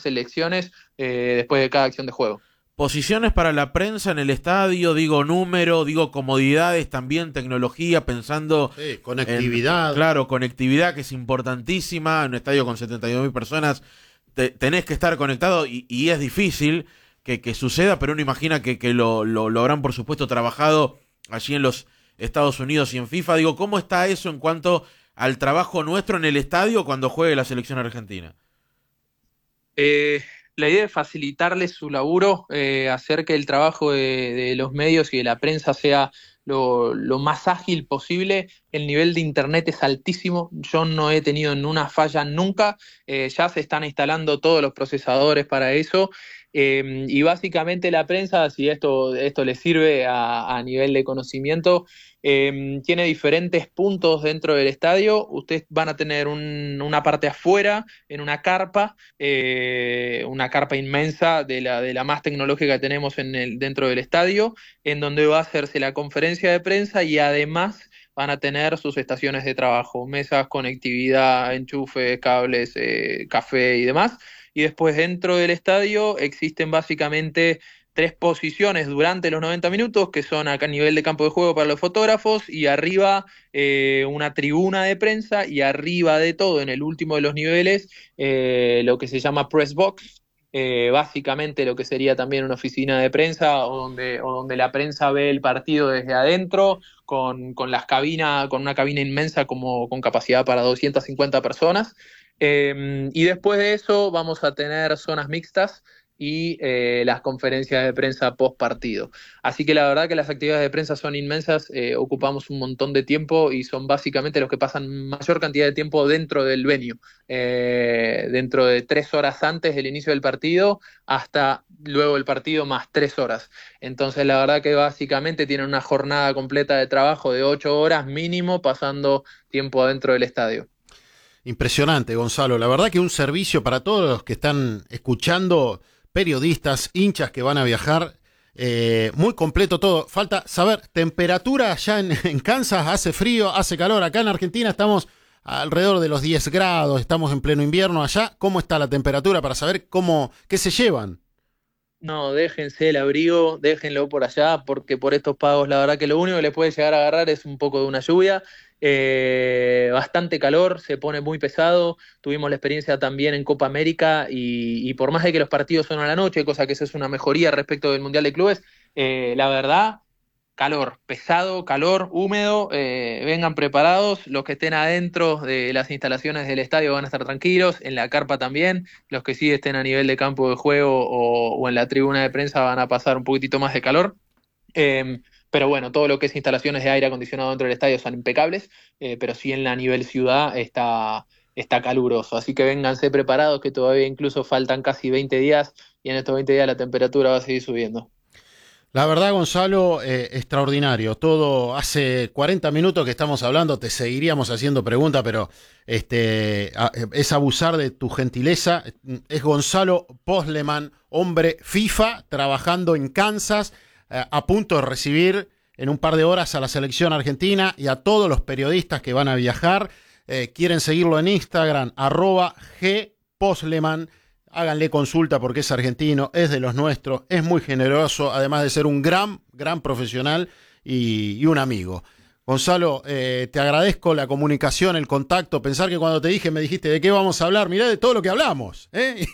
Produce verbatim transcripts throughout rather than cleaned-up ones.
selecciones eh, después de cada acción de juego. Posiciones para la prensa en el estadio, digo número, digo comodidades, también tecnología, pensando sí, conectividad. En, claro, conectividad que es importantísima, en un estadio con setenta y dos mil personas te, tenés que estar conectado y, y es difícil que, que suceda, pero uno imagina que, que lo, lo, lo habrán por supuesto trabajado allí en los Estados Unidos y en FIFA. Digo, ¿cómo está eso en cuanto al trabajo nuestro en el estadio cuando juegue la selección argentina? Eh... La idea es facilitarles su laburo, eh, hacer que el trabajo de, de los medios y de la prensa sea lo, lo más ágil posible. El nivel de internet es altísimo, yo no he tenido una falla nunca, eh, ya se están instalando todos los procesadores para eso. Eh, y básicamente la prensa, si esto, esto les sirve a, a nivel de conocimiento, eh, tiene diferentes puntos dentro del estadio. Ustedes van a tener un, una parte afuera, en una carpa, eh, una carpa inmensa de la, de la más tecnológica que tenemos en el, dentro del estadio, en donde va a hacerse la conferencia de prensa y además van a tener sus estaciones de trabajo, mesas, conectividad, enchufes, cables, eh, café y demás. Y después dentro del estadio existen básicamente tres posiciones durante los noventa minutos, que son acá a nivel de campo de juego para los fotógrafos, y arriba eh, una tribuna de prensa, y arriba de todo, en el último de los niveles, eh, lo que se llama press box, eh, básicamente lo que sería también una oficina de prensa, o donde, o donde la prensa ve el partido desde adentro, con, con las cabinas, con una cabina inmensa como con capacidad para doscientas cincuenta personas. Eh, y después de eso vamos a tener zonas mixtas y eh, las conferencias de prensa post partido. Así que la verdad que las actividades de prensa son inmensas, eh, ocupamos un montón de tiempo y son básicamente los que pasan mayor cantidad de tiempo dentro del venue, eh, dentro de tres horas antes del inicio del partido hasta luego del partido más tres horas. Entonces la verdad que básicamente tienen una jornada completa de trabajo de ocho horas mínimo pasando tiempo adentro del estadio. Impresionante, Gonzalo. La verdad que un servicio para todos los que están escuchando, periodistas, hinchas que van a viajar, eh, muy completo todo. Falta saber, temperatura allá en, en Kansas, hace frío, hace calor. Acá en Argentina estamos alrededor de los diez grados, estamos en pleno invierno. Allá, ¿cómo está la temperatura para saber cómo, qué se llevan? No, déjense el abrigo, déjenlo por allá, porque por estos pagos la verdad que lo único que les puede llegar a agarrar es un poco de una lluvia. Eh, bastante calor, se pone muy pesado. Tuvimos la experiencia también en Copa América y, y por más de que los partidos son a la noche, cosa que eso es una mejoría respecto del Mundial de Clubes, eh, la verdad, calor, pesado, calor, húmedo, eh, vengan preparados. Los que estén adentro de las instalaciones del estadio van a estar tranquilos, en la carpa también. Los que sí estén a nivel de campo de juego o, o en la tribuna de prensa van a pasar un poquitito más de calor. Eh, pero bueno, todo lo que es instalaciones de aire acondicionado dentro del estadio son impecables, eh, pero sí en la nivel ciudad está, está caluroso. Así que vénganse preparados, que todavía incluso faltan casi veinte días y en estos veinte días la temperatura va a seguir subiendo. La verdad, Gonzalo, eh, extraordinario. Todo hace cuarenta minutos que estamos hablando, te seguiríamos haciendo preguntas, pero este, a, es abusar de tu gentileza. Es Gonzalo Postleman, hombre FIFA, trabajando en Kansas, eh, a punto de recibir en un par de horas a la selección argentina y a todos los periodistas que van a viajar. Eh, quieren seguirlo en Instagram, arroba gpostleman. Háganle consulta porque es argentino, es de los nuestros, es muy generoso, además de ser un gran, gran profesional y, y un amigo. Gonzalo, eh, te agradezco la comunicación, el contacto, pensar que cuando te dije me dijiste de qué vamos a hablar, mirá de todo lo que hablamos, ¿eh?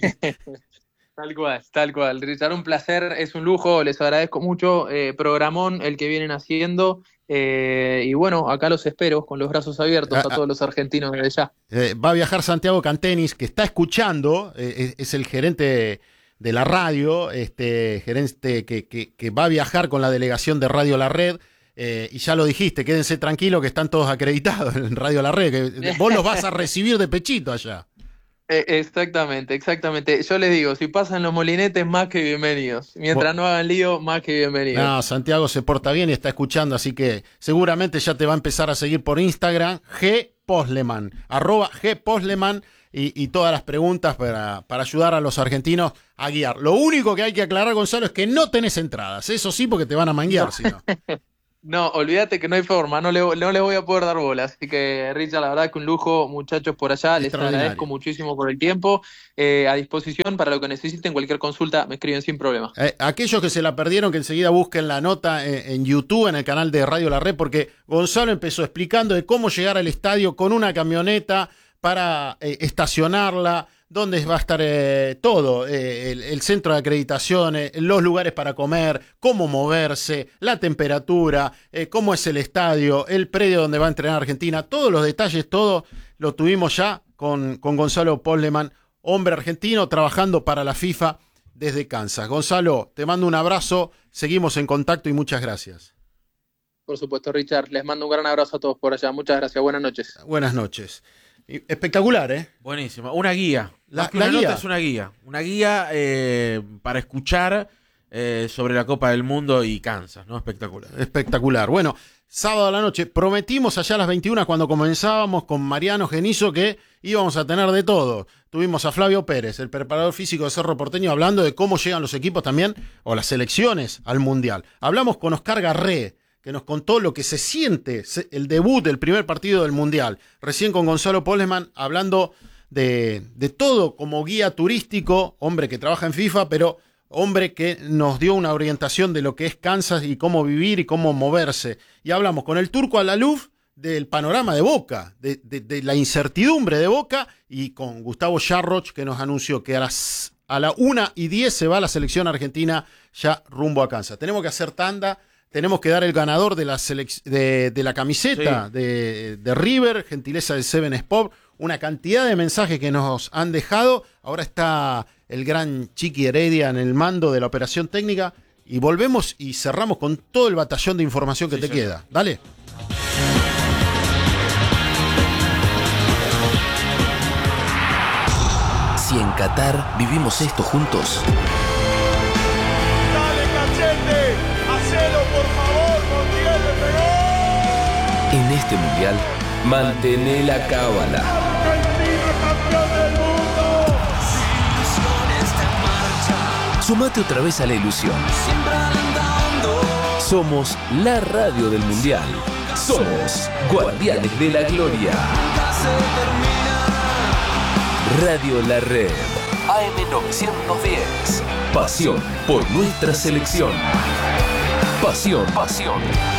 Tal cual, tal cual. Richard, un placer, es un lujo, les agradezco mucho. Eh, programón el que vienen haciendo. Eh, y bueno, acá los espero con los brazos abiertos a, a todos los argentinos desde ya. Eh, va a viajar Santiago Cantenis, que está escuchando, eh, es, es el gerente de la radio, este gerente que, que, que va a viajar con la delegación de Radio La Red. Eh, y ya lo dijiste, quédense tranquilos que están todos acreditados en Radio La Red, que vos los vas a recibir de pechito allá. Exactamente, exactamente. Yo les digo, si pasan los molinetes, más que bienvenidos. Mientras bueno, no hagan lío, más que bienvenidos. No, Santiago se porta bien y está escuchando, así que seguramente ya te va a empezar a seguir por Instagram, gpostleman, arroba gpostleman, y, y todas las preguntas para, para ayudar a los argentinos a guiar. Lo único que hay que aclarar, Gonzalo, es que no tenés entradas. Eso sí, porque te van a manguear, no. si no. No, olvídate que no hay forma, no le, no les voy a poder dar bola. Así que, Richard, la verdad que un lujo, muchachos por allá. Les agradezco muchísimo por el tiempo. Eh, a disposición para lo que necesiten, cualquier consulta, me escriben sin problema. Eh, aquellos que se la perdieron, que enseguida busquen la nota en, en YouTube, en el canal de Radio La Red, porque Gonzalo empezó explicando de cómo llegar al estadio con una camioneta para eh, estacionarla, dónde va a estar eh, todo, eh, el, el centro de acreditación, eh, los lugares para comer, cómo moverse, la temperatura, eh, cómo es el estadio, el predio donde va a entrenar Argentina, todos los detalles, todo lo tuvimos ya con, con Gonzalo Postleman, hombre argentino trabajando para la FIFA desde Kansas. Gonzalo, te mando un abrazo, seguimos en contacto y muchas gracias. Por supuesto, Richard, les mando un gran abrazo a todos por allá. Muchas gracias, buenas noches. Buenas noches. Espectacular, ¿eh? Buenísimo. Una guía. La, Más que la una guía. nota es una guía. Una guía eh, para escuchar eh, sobre la Copa del Mundo y Kansas, ¿no? Espectacular. Espectacular. Bueno, sábado a la noche, prometimos allá a las veintiuna cuando comenzábamos con Mariano Genizo que íbamos a tener de todo. Tuvimos a Flavio Pérez, el preparador físico de Cerro Porteño, hablando de cómo llegan los equipos también, o las selecciones, al Mundial. Hablamos con Oscar Garré, que nos contó lo que se siente, el debut del primer partido del Mundial. Recién con Gonzalo Postleman hablando de, de todo como guía turístico, hombre que trabaja en FIFA, pero hombre que nos dio una orientación de lo que es Kansas y cómo vivir y cómo moverse. Y hablamos con el Turco Alaluf del panorama de Boca, de, de, de la incertidumbre de Boca, y con Gustavo Yarroch, que nos anunció que a las a la una y diez se va la selección argentina ya rumbo a Kansas. Tenemos que hacer tanda. Tenemos que dar el ganador de la, selec- de, de la camiseta sí. de, de River, gentileza de Seven Sport, una cantidad de mensajes que nos han dejado. Ahora está el gran Chiqui Heredia en el mando de la operación técnica y volvemos y cerramos con todo el batallón de información que sí, te sí. queda. Dale. Si en Qatar vivimos esto juntos. En este mundial, mantené la cábala. Sumate otra vez a la ilusión. Somos la radio del mundial. Somos Guardianes de la Gloria. Radio La Red. A M novecientos diez. Pasión por nuestra selección. Pasión, pasión.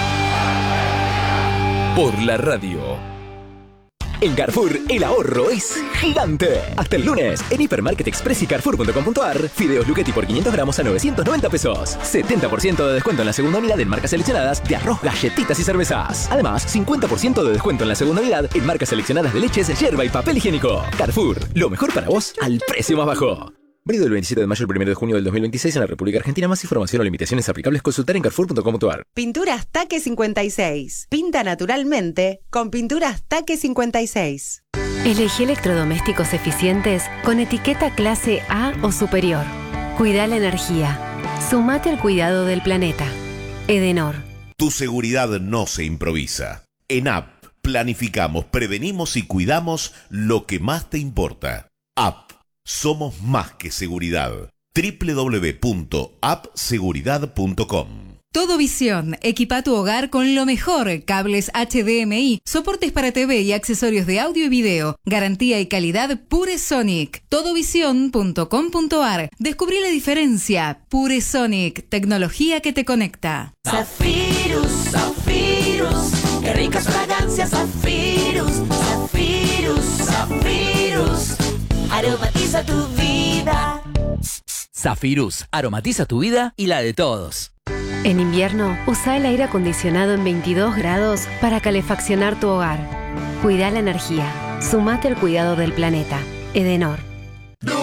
Por la radio. En Carrefour, el ahorro es gigante. Hasta el lunes, en Hipermarket Express y Carrefour punto com punto a r, fideos Luchetti por quinientos gramos a novecientos noventa pesos. setenta por ciento de descuento en la segunda unidad en marcas seleccionadas de arroz, galletitas y cervezas. Además, cincuenta por ciento de descuento en la segunda unidad en marcas seleccionadas de leches, yerba y papel higiénico. Carrefour, lo mejor para vos al precio más bajo. Válido del veintisiete de mayo al primero de junio del dos mil veintiséis en la República Argentina. Más información o limitaciones aplicables consultar en carrefour punto com punto a r. Pinturas Taque cincuenta y seis. Pinta naturalmente con Pinturas Taque cincuenta y seis. Elegí electrodomésticos eficientes con etiqueta clase A o superior. Cuida la energía. Sumate al cuidado del planeta. Edenor. Tu seguridad no se improvisa. En A P planificamos, prevenimos y cuidamos lo que más te importa. A P. Somos más que seguridad. doble u doble u doble u punto app seguridad punto com. Todo Visión, equipa tu hogar con lo mejor, cables H D M I, soportes para T V y accesorios de audio y video, garantía y calidad Pure Sonic. todo visión punto com punto a r. Descubrí la diferencia. Pure Sonic, tecnología que te conecta. Zafirus, Zafirus, qué ricas fragancias, Zafirus, Zafirus, Zafirus, aromatiza tu vida. Zafirus, aromatiza tu vida y la de todos. En invierno, usa el aire acondicionado en veintidós grados para calefaccionar tu hogar. Cuida la energía. Sumate al cuidado del planeta. Edenor.